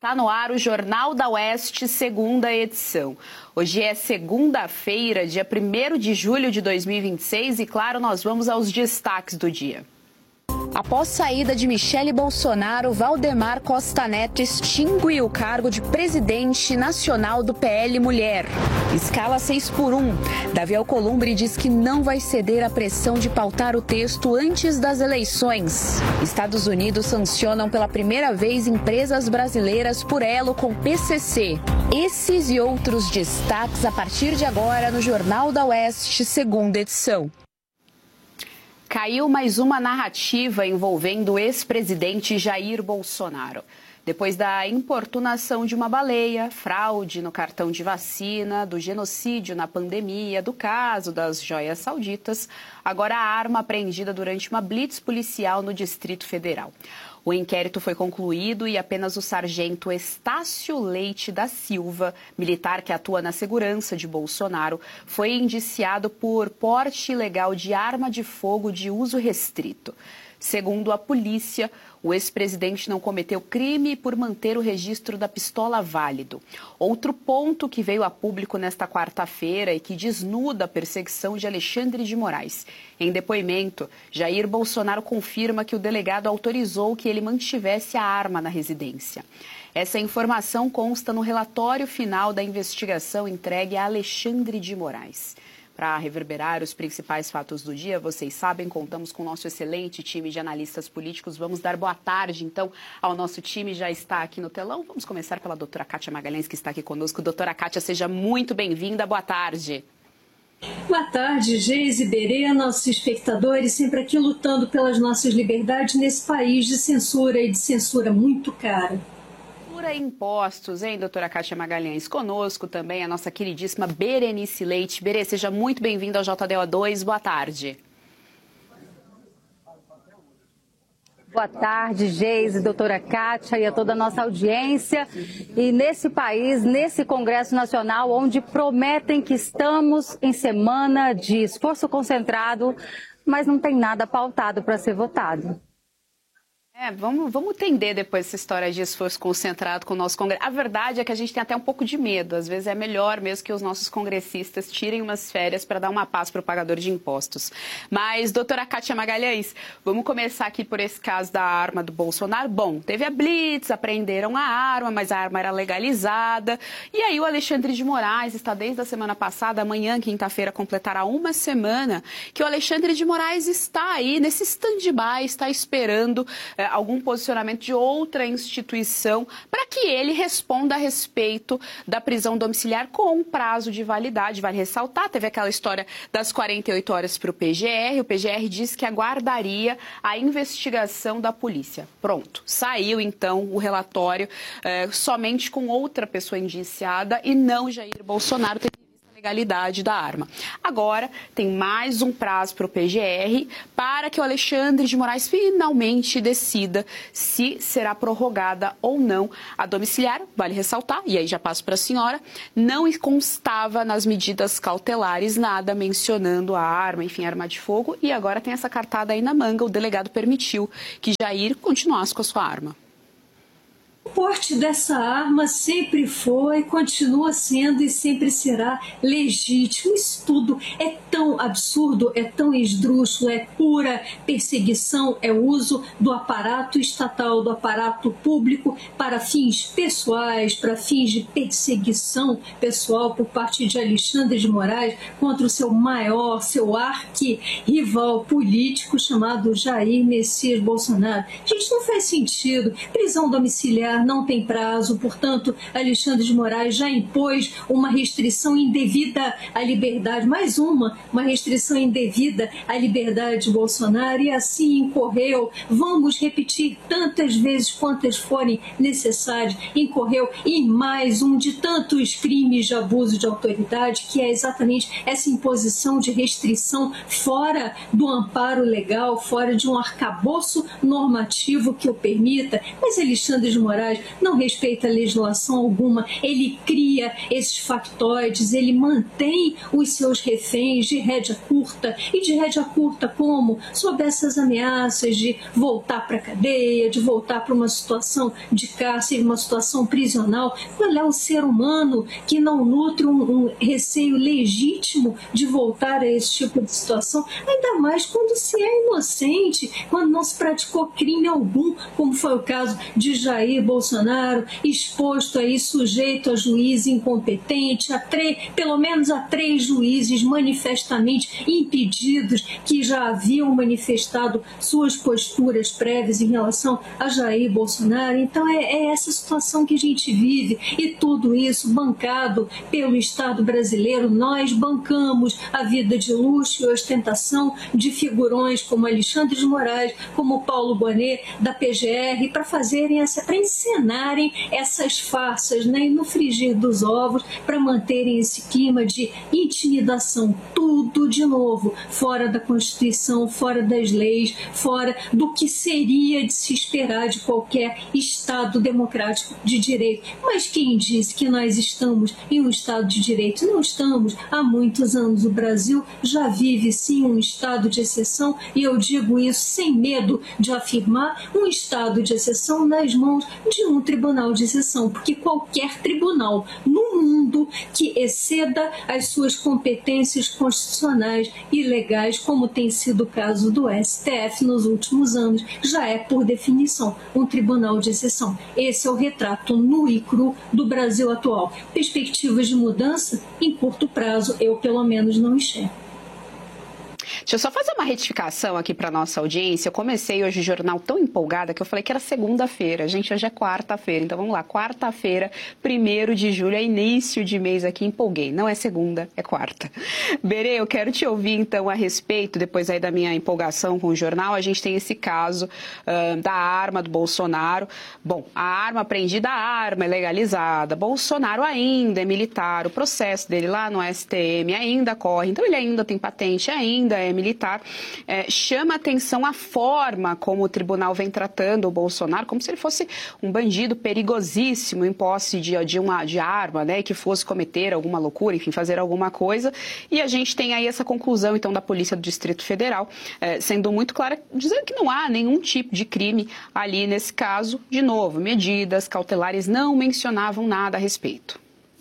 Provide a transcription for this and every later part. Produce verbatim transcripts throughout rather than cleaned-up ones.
Tá no ar o Jornal da Oeste, segunda edição. Hoje é segunda-feira, dia primeiro de julho de dois mil e vinte e seis e, claro, nós vamos aos destaques do dia. Após saída de Michele Bolsonaro, Valdemar Costa Neto extingue o cargo de presidente nacional do P L Mulher. Escala seis por um. Davi Alcolumbre diz que não vai ceder à pressão de pautar o texto antes das eleições. Estados Unidos sancionam pela primeira vez empresas brasileiras por elo com P C C. Esses e outros destaques a partir de agora no Jornal da Oeste, segunda edição. Caiu mais uma narrativa envolvendo o ex-presidente Jair Bolsonaro. Depois da importunação de uma baleia, fraude no cartão de vacina, do genocídio na pandemia, do caso das joias sauditas, agora a arma apreendida durante uma blitz policial no Distrito Federal. O inquérito foi concluído e apenas o sargento Estácio Leite da Silva, militar que atua na segurança de Bolsonaro, foi indiciado por porte ilegal de arma de fogo de uso restrito. Segundo a polícia, o ex-presidente não cometeu crime por manter o registro da pistola válido. Outro ponto que veio a público nesta quarta-feira e que desnuda a perseguição de Alexandre de Moraes. Em depoimento, Jair Bolsonaro confirma que o delegado autorizou que ele mantivesse a arma na residência. Essa informação consta no relatório final da investigação entregue a Alexandre de Moraes. Para reverberar os principais fatos do dia, vocês sabem, contamos com o nosso excelente time de analistas políticos. Vamos dar boa tarde, então, ao nosso time, já está aqui no telão. Vamos começar pela doutora Kátia Magalhães, que está aqui conosco. Doutora Kátia, seja muito bem-vinda. Boa tarde. Boa tarde, Geise, Berê, nossos espectadores, sempre aqui lutando pelas nossas liberdades nesse país de censura e de censura muito cara. Impostos, hein, doutora Kátia Magalhães? Conosco também a nossa queridíssima Berenice Leite. Berê, seja muito bem-vinda ao J D O dois. Boa tarde. Boa tarde, Geise, doutora Kátia e a toda a nossa audiência. E nesse país, nesse Congresso Nacional, onde prometem que estamos em semana de esforço concentrado, mas não tem nada pautado para ser votado. É, vamos, vamos entender depois essa história de esforço concentrado com o nosso Congresso. A verdade é que a gente tem até um pouco de medo. Às vezes é melhor mesmo que os nossos congressistas tirem umas férias para dar uma paz para o pagador de impostos. Mas, doutora Kátia Magalhães, vamos começar aqui por esse caso da arma do Bolsonaro. Bom, teve a blitz, apreenderam a arma, mas a arma era legalizada. E aí o Alexandre de Moraes está desde a semana passada, amanhã, quinta-feira, completará uma semana, que o Alexandre de Moraes está aí nesse stand-by, está esperando É, algum posicionamento de outra instituição para que ele responda a respeito da prisão domiciliar com um prazo de validade. Vale ressaltar, teve aquela história das quarenta e oito horas para o P G R. O P G R disse que aguardaria a investigação da polícia. Pronto, saiu então o relatório é, somente com outra pessoa indiciada e não Jair Bolsonaro. Legalidade da arma. Agora tem mais um prazo para o P G R para que o Alexandre de Moraes finalmente decida se será prorrogada ou não a domiciliar. Vale ressaltar, e aí já passo para a senhora, não constava nas medidas cautelares nada mencionando a arma, enfim, arma de fogo, e agora tem essa cartada aí na manga. O delegado permitiu que Jair continuasse com a sua arma. O porte dessa arma sempre foi, continua sendo e sempre será legítimo. Isso tudo é tão absurdo, é tão esdrúxulo, é pura perseguição, é uso do aparato estatal, do aparato público para fins pessoais, para fins de perseguição pessoal por parte de Alexandre de Moraes contra o seu maior, seu arqui-rival político chamado Jair Messias Bolsonaro. Gente, não faz sentido. Prisão domiciliar não tem prazo, portanto, Alexandre de Moraes já impôs uma restrição indevida à liberdade, mais uma, uma restrição indevida à liberdade de Bolsonaro, e assim incorreu, vamos repetir tantas vezes quantas forem necessárias, incorreu em mais um de tantos crimes de abuso de autoridade, que é exatamente essa imposição de restrição fora do amparo legal, fora de um arcabouço normativo que o permita. Mas Alexandre de Moraes Moraes, não respeita a legislação alguma, ele cria esses factoides, ele mantém os seus reféns de rédea curta, e de rédea curta como? Sob essas ameaças de voltar para a cadeia, de voltar para uma situação de cárcere, uma situação prisional. Qual é o ser humano que não nutre um, um receio legítimo de voltar a esse tipo de situação? Ainda mais quando se é inocente, quando não se praticou crime algum, como foi o caso de Jair Bolsonaro, exposto aí, sujeito a juiz incompetente, a três, pelo menos a três juízes manifestamente impedidos que já haviam manifestado suas posturas prévias em relação a Jair Bolsonaro. Então é, é essa situação que a gente vive, e tudo isso bancado pelo Estado brasileiro. Nós bancamos a vida de luxo e ostentação de figurões como Alexandre de Moraes, como Paulo Bonet, da P G R, para fazerem essa, para encenarem essas farsas, né? E no frigir dos ovos, para manterem esse clima de intimidação. Tudo, de novo, fora da Constituição, fora das leis, fora do que seria de se esperar de qualquer Estado democrático de direito. Mas quem disse que nós estamos em um Estado de direito? Não estamos. Há muitos anos o Brasil já vive, sim, um estado de exceção, e eu digo isso sem medo de afirmar, um estado de exceção nas mãos de um tribunal de exceção, porque qualquer tribunal no mundo que exceda as suas competências constitucionais e legais, como tem sido o caso do S T F nos últimos anos, já é, por definição, um tribunal de exceção. Esse é o retrato nu e cru do Brasil atual. Perspectivas de mudança, em curto prazo, eu pelo menos não enxergo. Deixa eu só fazer uma retificação aqui para nossa audiência. Eu comecei hoje o jornal tão empolgada que eu falei que era segunda-feira. Gente, hoje é quarta-feira. Então vamos lá, quarta-feira, primeiro de julho, é início de mês aqui, empolguei. Não é segunda, é quarta. Berê, eu quero te ouvir então a respeito, depois aí da minha empolgação com o jornal, a gente tem esse caso uh, da arma do Bolsonaro. Bom, a arma apreendida, a arma é legalizada. Bolsonaro ainda é militar, o processo dele lá no S T M ainda corre, então ele ainda tem patente, ainda é militar. É, chama atenção a forma como o tribunal vem tratando o Bolsonaro, como se ele fosse um bandido perigosíssimo em posse de, de uma de arma, né, que fosse cometer alguma loucura, enfim, fazer alguma coisa. E a gente tem aí essa conclusão, então, da Polícia do Distrito Federal, é, sendo muito clara, dizendo que não há nenhum tipo de crime ali nesse caso. De novo, medidas cautelares não mencionavam nada a respeito.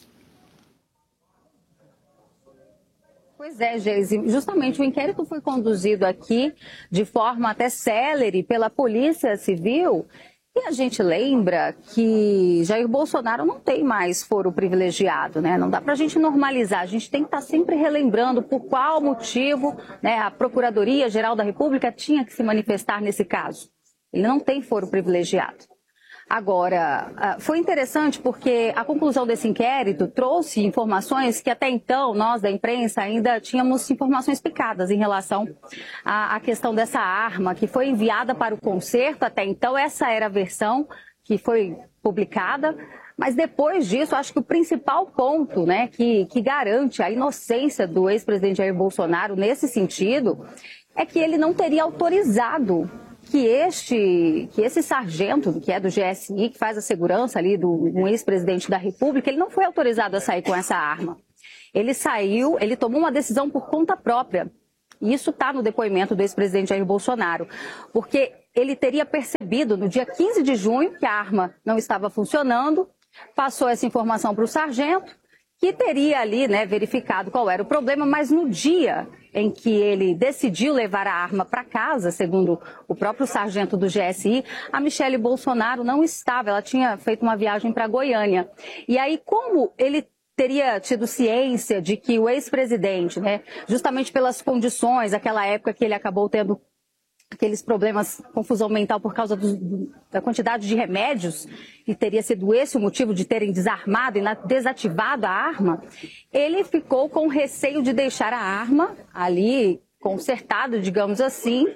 Pois é, Geise, justamente o inquérito foi conduzido aqui de forma até célere pela Polícia Civil, e a gente lembra que Jair Bolsonaro não tem mais foro privilegiado, né? Não dá para a gente normalizar, a gente tem que estar sempre relembrando por qual motivo, né, a Procuradoria-Geral da República tinha que se manifestar nesse caso. Ele não tem foro privilegiado. Agora, foi interessante porque a conclusão desse inquérito trouxe informações que até então nós da imprensa ainda tínhamos informações picadas em relação à, à questão dessa arma que foi enviada para o concerto. Até então essa era a versão que foi publicada, mas depois disso acho que o principal ponto, né, que, que garante a inocência do ex-presidente Jair Bolsonaro nesse sentido é que ele não teria autorizado que este, que esse sargento, que é do G S I, que faz a segurança ali do um ex-presidente da República, ele não foi autorizado a sair com essa arma. Ele saiu, ele tomou uma decisão por conta própria. E isso está no depoimento do ex-presidente Jair Bolsonaro, porque ele teria percebido no dia quinze de junho que a arma não estava funcionando, passou essa informação para o sargento, que teria ali, né, verificado qual era o problema, mas no dia em que ele decidiu levar a arma para casa, segundo o próprio sargento do G S I, a Michele Bolsonaro não estava, ela tinha feito uma viagem para Goiânia. E aí, como ele teria tido ciência de que o ex-presidente, né, justamente pelas condições, aquela época que ele acabou tendo aqueles problemas, confusão mental por causa do, da quantidade de remédios, e teria sido esse o motivo de terem desarmado e desativado a arma, ele ficou com receio de deixar a arma ali consertada, digamos assim,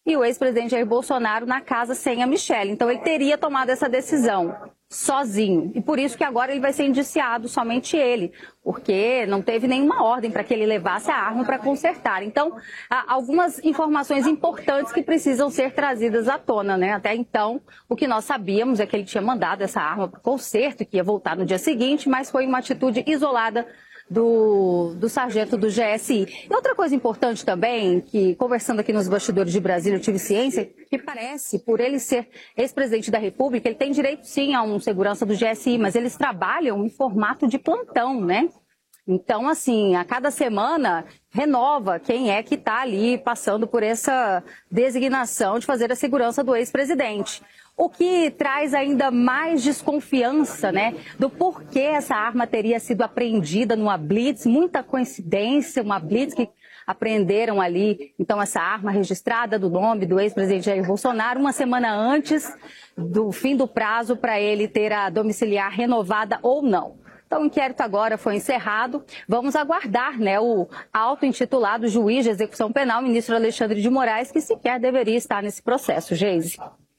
e o ex-presidente Jair Bolsonaro na casa sem a Michelle. Então ele teria tomado essa decisão sozinho. E por isso que agora ele vai ser indiciado, somente ele, porque não teve nenhuma ordem para que ele levasse a arma para consertar. Então, há algumas informações importantes que precisam ser trazidas à tona, né? Até então, o que nós sabíamos é que ele tinha mandado essa arma para o conserto, que ia voltar no dia seguinte, mas foi uma atitude isolada Do, do sargento do G S I. E outra coisa importante também, que conversando aqui nos bastidores de Brasília, eu tive ciência, que parece, por ele ser ex-presidente da República, ele tem direito sim a um segurança do G S I, mas eles trabalham em formato de plantão, né? Então, assim, a cada semana renova quem é que está ali passando por essa designação de fazer a segurança do ex-presidente. O que traz ainda mais desconfiança, né, do porquê essa arma teria sido apreendida numa blitz, muita coincidência, uma blitz que apreenderam ali, então, essa arma registrada do nome do ex-presidente Jair Bolsonaro, uma semana antes do fim do prazo para ele ter a domiciliar renovada ou não. Então, o inquérito agora foi encerrado. Vamos aguardar, né, o auto-intitulado juiz de execução penal, ministro Alexandre de Moraes, que sequer deveria estar nesse processo. Geise.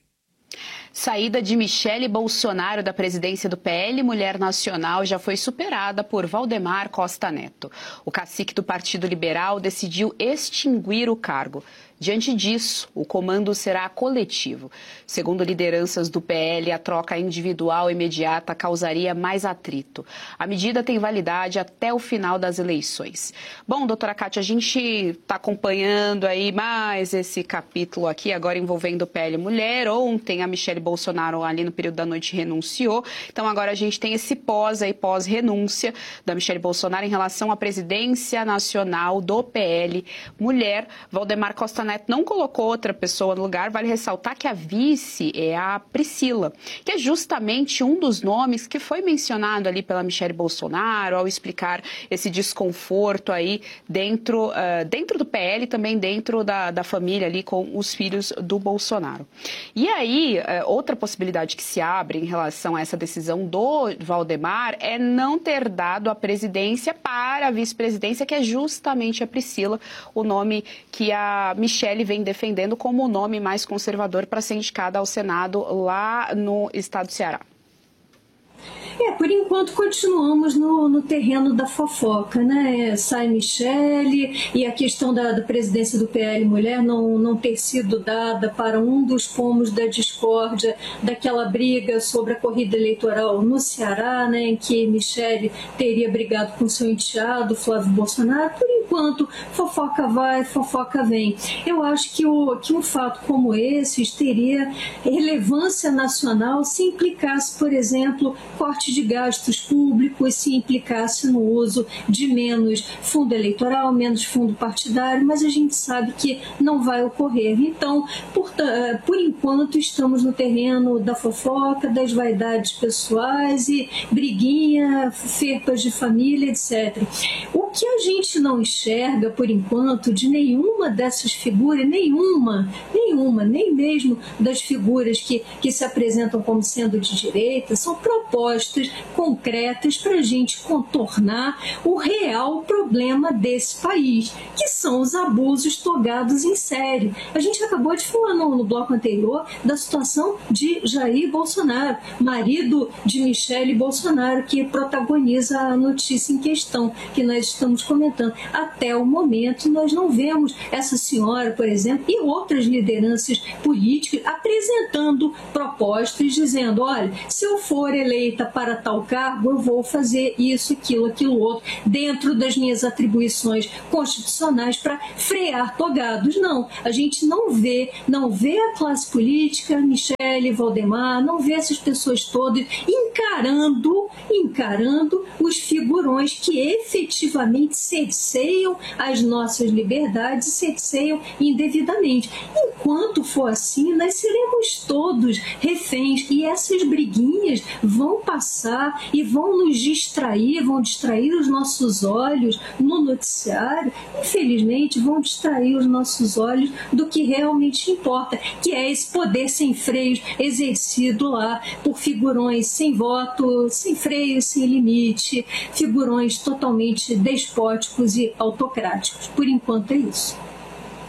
Saída de Michelle Bolsonaro da presidência do P L Mulher Nacional já foi superada por Valdemar Costa Neto. O cacique do Partido Liberal decidiu extinguir o cargo. Diante disso, o comando será coletivo. Segundo lideranças do P L, a troca individual imediata causaria mais atrito. A medida tem validade até o final das eleições. Bom, doutora Kátia, a gente está acompanhando aí mais esse capítulo aqui, agora envolvendo o P L Mulher. Ontem a Michelle Bolsonaro, ali no período da noite, renunciou. Então agora a gente tem esse pós aí, pós-renúncia da Michelle Bolsonaro em relação à presidência nacional do P L Mulher. Valdemar Costa Neto não colocou outra pessoa no lugar. Vale ressaltar que a vice é a Priscila, que é justamente um dos nomes que foi mencionado ali pela Michelle Bolsonaro ao explicar esse desconforto aí dentro, uh, dentro do P L e também dentro da, da família ali com os filhos do Bolsonaro. E aí, uh, outra possibilidade que se abre em relação a essa decisão do Valdemar é não ter dado a presidência para a vice-presidência, que é justamente a Priscila, o nome que a Michelle vem defendendo como o nome mais conservador para ser indicada ao Senado lá no estado do Ceará. É, por enquanto continuamos no, no terreno da fofoca, né? Sai Michelle e a questão da, da presidência do P L Mulher não, não ter sido dada para um dos pomos da discórdia daquela briga sobre a corrida eleitoral no Ceará, né? Em que Michelle teria brigado com seu enteado, Flávio Bolsonaro. Por enquanto, fofoca vai, fofoca vem. Eu acho que, o, que um fato como esse teria relevância nacional se implicasse, por exemplo, corte de gastos públicos, se implicasse no uso de menos fundo eleitoral, menos fundo partidário, mas a gente sabe que não vai ocorrer. Então, por, por enquanto, estamos no terreno da fofoca, das vaidades pessoais e briguinha, ferpas de família, etcétera. O que a gente não enxerga, por enquanto, de nenhuma dessas figuras, nenhuma, nenhuma, nem mesmo das figuras que, que se apresentam como sendo de direita, são propostas concretas para a gente contornar o real problema desse país, que são os abusos togados em série. A gente acabou de falar no, no bloco anterior da situação de Jair Bolsonaro, marido de Michelle Bolsonaro, que protagoniza a notícia em questão, que nós estamos comentando. Até o momento, nós não vemos essa senhora, por exemplo, e outras lideranças políticas apresentando propostas, dizendo, olha, se eu for eleita para tal cargo, eu vou fazer isso, aquilo, aquilo outro, dentro das minhas atribuições constitucionais para frear togados. Não, a gente não vê, não vê a classe política, Michelle, Valdemar, não vê essas pessoas todas encarando, encarando os figurões que efetivamente cerceiam as nossas liberdades e cerceiam indevidamente. Enquanto for assim, nós seremos todos reféns e essas briguinhas vão passar e vão nos distrair, vão distrair os nossos olhos no noticiário, infelizmente vão distrair os nossos olhos do que realmente importa, que é esse poder sem freios exercido lá por figurões sem voto, sem freio, sem limite, figurões totalmente despóticos e autocráticos. Por enquanto é isso.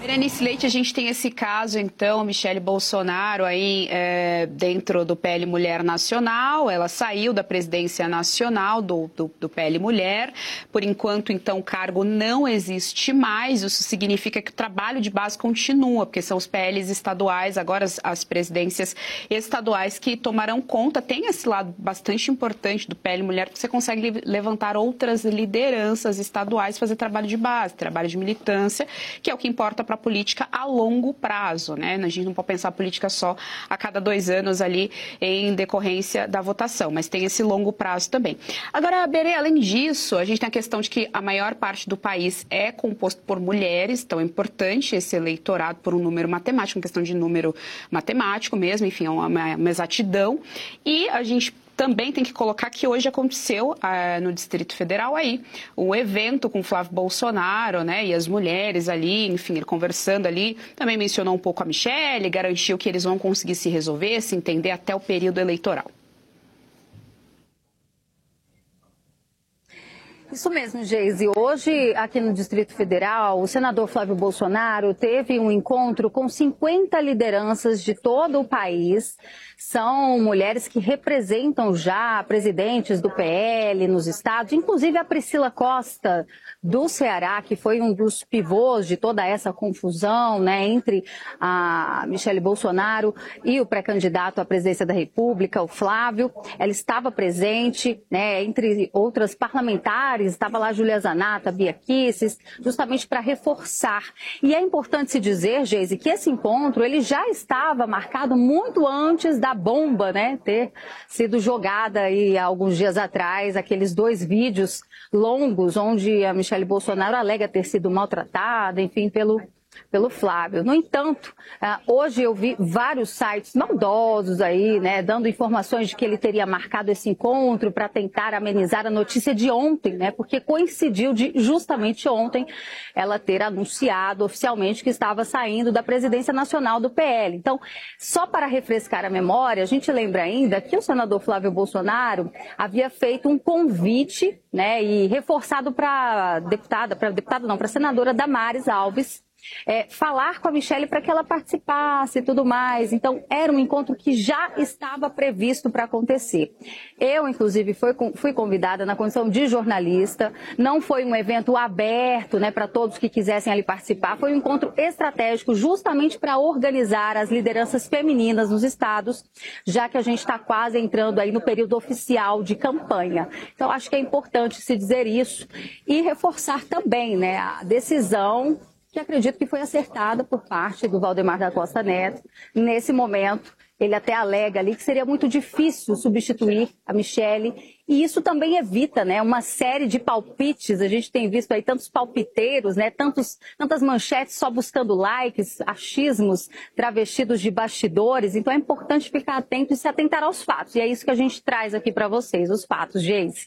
Berenice Leite, a gente tem esse caso, então, Michele Bolsonaro aí é, dentro do P L Mulher Nacional, ela saiu da presidência nacional do, do, do P L Mulher, por enquanto, então, o cargo não existe mais, isso significa que o trabalho de base continua, porque são os P Ls estaduais, agora as, as presidências estaduais que tomarão conta, tem esse lado bastante importante do P L Mulher, porque você consegue levantar outras lideranças estaduais, fazer trabalho de base, trabalho de militância, que é o que importa para a política a longo prazo, né? A gente não pode pensar a política só a cada dois anos ali em decorrência da votação, mas tem esse longo prazo também. Agora, Berê, além disso, a gente tem a questão de que a maior parte do país é composto por mulheres, então é importante esse eleitorado por um número matemático, uma questão de número matemático mesmo, enfim, é uma, uma exatidão, e a gente também tem que colocar que hoje aconteceu ah, no Distrito Federal aí um evento com Flávio Bolsonaro, né, e as mulheres ali, enfim, ele conversando ali, também mencionou um pouco a Michele, garantiu que eles vão conseguir se resolver, se entender até o período eleitoral. Isso mesmo, Geise. Hoje, aqui no Distrito Federal, o senador Flávio Bolsonaro teve um encontro com cinquenta lideranças de todo o país. São mulheres que representam já presidentes do P L nos estados, inclusive a Priscila Costa, do Ceará, que foi um dos pivôs de toda essa confusão, né, entre a Michele Bolsonaro e o pré-candidato à presidência da República, o Flávio. Ela estava presente, né, entre outras parlamentares, estava lá Júlia Zanata, Bia Kicis, justamente para reforçar. E é importante se dizer, Geise, que esse encontro ele já estava marcado muito antes da bomba, né, ter sido jogada aí há alguns dias atrás, aqueles dois vídeos longos onde a Michele Bolsonaro alega ter sido maltratada, enfim, pelo, pelo Flávio. No entanto, hoje eu vi vários sites maldosos aí, né, dando informações de que ele teria marcado esse encontro para tentar amenizar a notícia de ontem, né, porque coincidiu de justamente ontem ela ter anunciado oficialmente que estava saindo da presidência nacional do P L. Então, só para refrescar a memória, a gente lembra ainda que o senador Flávio Bolsonaro havia feito um convite, né, e reforçado para deputada, para deputada não, para a senadora Damares Alves, É, falar com a Michele para que ela participasse e tudo mais. Então, era um encontro que já estava previsto para acontecer. Eu, inclusive, fui, fui convidada na condição de jornalista. Não foi um evento aberto, né, para todos que quisessem ali participar. Foi um encontro estratégico justamente para organizar as lideranças femininas nos estados, já que a gente está quase entrando aí no período oficial de campanha. Então, acho que é importante se dizer isso e reforçar também, né, a decisão que acredito que foi acertada por parte do Valdemar da Costa Neto. Nesse momento, ele até alega ali que seria muito difícil substituir a Michele, e isso também evita, né, uma série de palpites. A gente tem visto aí tantos palpiteiros, né, tantos, tantas manchetes só buscando likes, achismos travestidos de bastidores. Então é importante ficar atento e se atentar aos fatos. E é isso que a gente traz aqui para vocês, os fatos, Geise.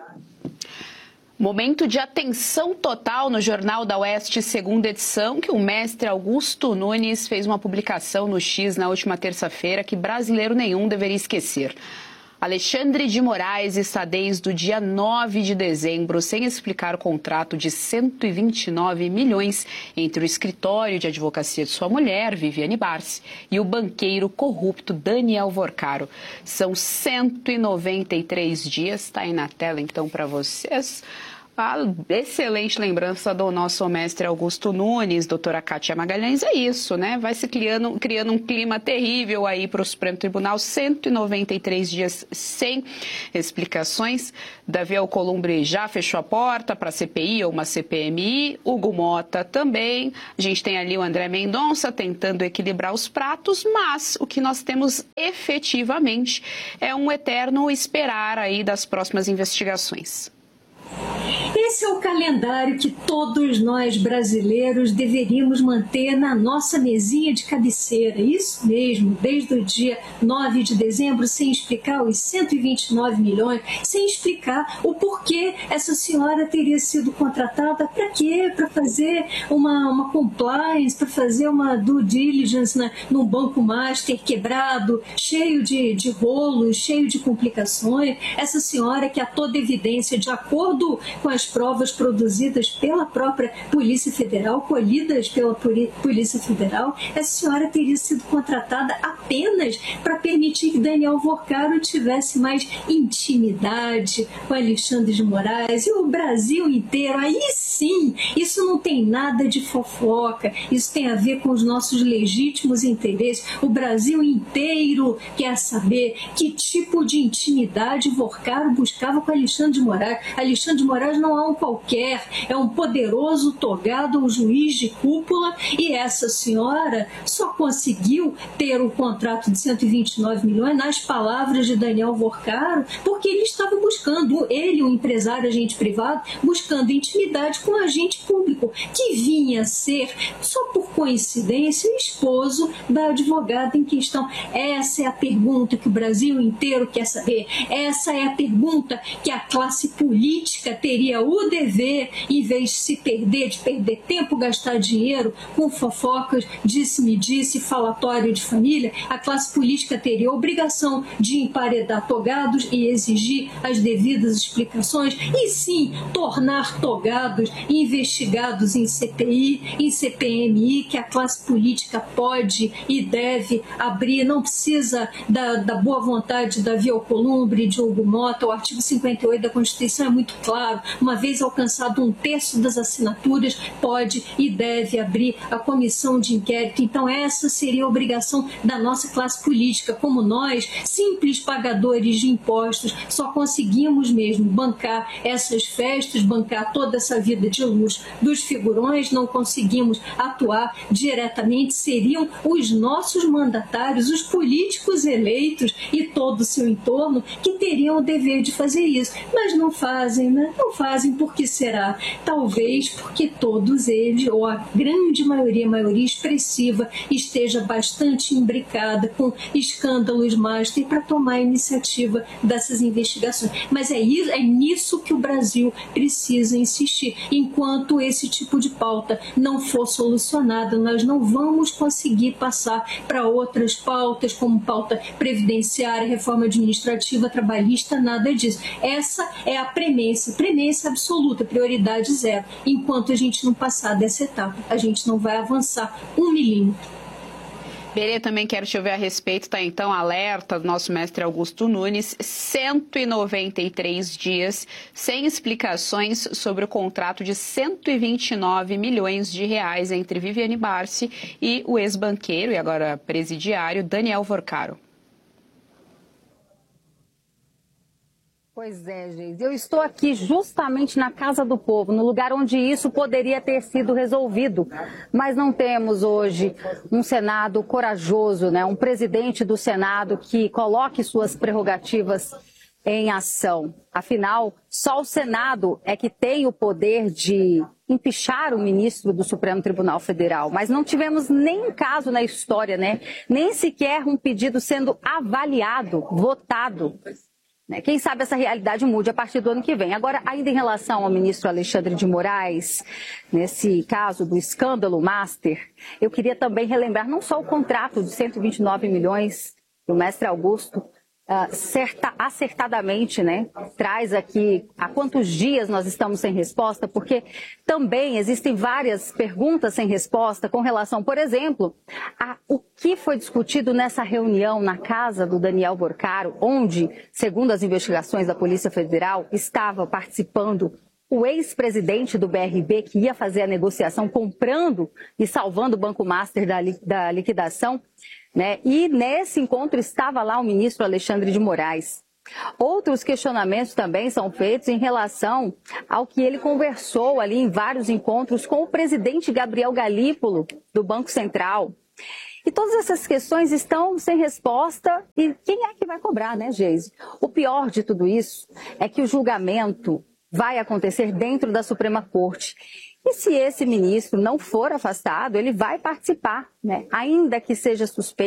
Momento de atenção total no Jornal da Oeste, segunda edição, que o mestre Augusto Nunes fez uma publicação no X na última terça-feira que brasileiro nenhum deveria esquecer. Alexandre de Moraes está desde o dia nove de dezembro sem explicar o contrato de cento e vinte e nove milhões entre o escritório de advocacia de sua mulher, Viviane Barsi, e o banqueiro corrupto Daniel Vorcaro. São cento e noventa e três dias, está aí na tela então para vocês. A excelente lembrança do nosso mestre Augusto Nunes, doutora Kátia Magalhães, é isso, né? Vai se criando, criando um clima terrível aí para o Supremo Tribunal, cento e noventa e três dias sem explicações. Davi Alcolumbre já fechou a porta para a C P I ou uma C P M I, Hugo Mota também. A gente tem ali o André Mendonça tentando equilibrar os pratos, mas o que nós temos efetivamente é um eterno esperar aí das próximas investigações. Esse é o calendário que todos nós brasileiros deveríamos manter na nossa mesinha de cabeceira. Isso mesmo, desde o dia nove de dezembro, sem explicar os cento e vinte e nove milhões, sem explicar o porquê essa senhora teria sido contratada, para quê? Para fazer uma, uma compliance, para fazer uma due diligence na, num banco master quebrado, cheio de, de rolos, cheio de complicações. Essa senhora que a toda evidência, de acordo acordo com as provas produzidas pela própria Polícia Federal, colhidas pela Polícia Federal, essa senhora teria sido contratada apenas para permitir que Daniel Vorcaro tivesse mais intimidade com Alexandre de Moraes e o Brasil inteiro. Aí sim, isso não tem nada de fofoca, isso tem a ver com os nossos legítimos interesses. O Brasil inteiro quer saber que tipo de intimidade Vorcaro buscava com Alexandre de Moraes. Alexandre de Moraes não é um qualquer, é um poderoso togado, um juiz de cúpula, e essa senhora só conseguiu ter o contrato de cento e vinte e nove milhões, nas palavras de Daniel Vorcaro, porque ele estava buscando, ele, um empresário, agente privado, buscando intimidade com um agente público, que vinha a ser, só por coincidência, esposo da advogada em questão. Essa é a pergunta que o Brasil inteiro quer saber. Essa é a pergunta que a classe política teria o dever, em vez de se perder, de perder tempo, gastar dinheiro com fofocas, disse-me disse, falatório de família. A classe política teria a obrigação de emparedar togados e exigir as devidas explicações, e sim tornar togados investigados em C P I, em C P M I, que a classe política pode e deve abrir. Não precisa da, da boa vontade da Davi Alcolumbre, de Hugo Mota. O artigo cinquenta e oito da Constituição é muito claro. Uma vez alcançado um terço das assinaturas, pode e deve abrir a comissão de inquérito. Então essa seria a obrigação da nossa classe política. Como nós, simples pagadores de impostos, só conseguimos mesmo bancar essas festas, bancar toda essa vida de luxo dos figurões, não conseguimos atuar diretamente, seriam os nossos mandatários, os políticos eleitos e todo o seu entorno que teriam o dever de fazer isso. Mas não fazem, né? Não fazem. Por que será? Talvez porque todos eles, ou a grande maioria, a maioria expressiva, esteja bastante imbricada com escândalos master para tomar a iniciativa dessas investigações. Mas é, isso, é nisso que o Brasil precisa insistir. Enquanto esse tipo de pauta não for solucionada, nós não vamos conseguir passar para outras pautas, como pauta previdenciária, reforma administrativa, trabalhista, nada disso. Essa é a premência, premência absoluta, prioridade zero. Enquanto a gente não passar dessa etapa, a gente não vai avançar um milímetro. Berê, também quero te ouvir a respeito, tá? Então, alerta do nosso mestre Augusto Nunes, cento e noventa e três dias sem explicações sobre o contrato de cento e vinte e nove milhões de reais entre Viviane Barsi e o ex-banqueiro e agora presidiário Daniel Vorcaro. Pois é, Geise. Eu estou aqui justamente na Casa do Povo, no lugar onde isso poderia ter sido resolvido. Mas não temos hoje um Senado corajoso, né? Um presidente do Senado que coloque suas prerrogativas em ação. Afinal, só o Senado é que tem o poder de empichar o ministro do Supremo Tribunal Federal. Mas não tivemos nem um caso na história, né? Nem sequer um pedido sendo avaliado, votado. Quem sabe essa realidade mude a partir do ano que vem. Agora, ainda em relação ao ministro Alexandre de Moraes, nesse caso do escândalo Master, eu queria também relembrar não só o contrato de cento e vinte e nove milhões do mestre Augusto, uh, certa, acertadamente, né, traz aqui há quantos dias nós estamos sem resposta, porque também existem várias perguntas sem resposta com relação, por exemplo, a o que foi discutido nessa reunião na casa do Daniel Vorcaro, onde, segundo as investigações da Polícia Federal, estava participando o ex-presidente do B R B, que ia fazer a negociação comprando e salvando o Banco Master da, li, da liquidação, né? E nesse encontro estava lá o ministro Alexandre de Moraes. Outros questionamentos também são feitos em relação ao que ele conversou ali em vários encontros com o presidente Gabriel Galípolo, do Banco Central. E todas essas questões estão sem resposta. E quem é que vai cobrar, né, Geise? O pior de tudo isso é que o julgamento vai acontecer dentro da Suprema Corte. E se esse ministro não for afastado, ele vai participar, né? Ainda que seja suspeito.